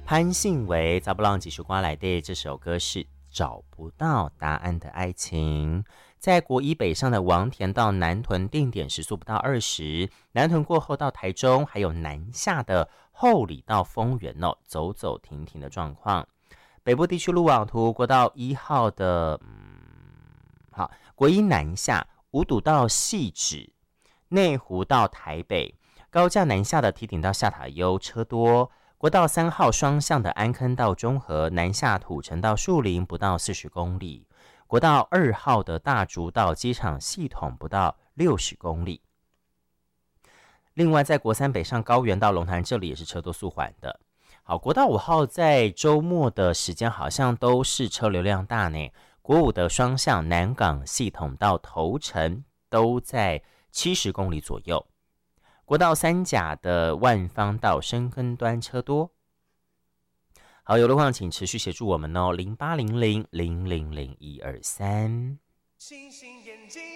潘信维查布朗几首歌来的这首歌是找不到答案的爱情。在国一北上的王田到南屯定点时速不到20，南屯过后到台中，还有南下的后里到丰原走走停停的状况。北部地区路网图，国道1号的好，国一南下五堵到汐止，内湖到台北，高架南下的堤顶到下塔悠车多。国道3号双向的安坑到中和，南下土城到树林不到40公里。国道2号的大竹到机场系统不到60公里。另外，在国3北上高原到龙潭，这里也是车多速缓的。好，国道5号在周末的时间好像都是车流量大呢。国5的双向南港系统到头城都在70公里左右。国道3甲的万方到深坑端车多。好，有路况请持续协助我们哦，0800000123。星星眼睛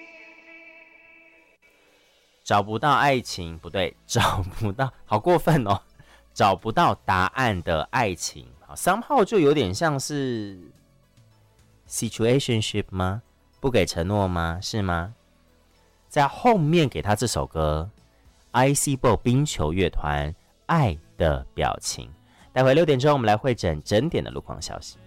找不到爱情，不对，找不到，好过分哦，找不到答案的爱情。好 ，somehow 就有点像是 situationship 吗？不给承诺吗？是吗？在后面给他这首歌 ，ICBO 冰球乐团《爱的表情》。待会6点钟，我们来会诊整点的路况消息。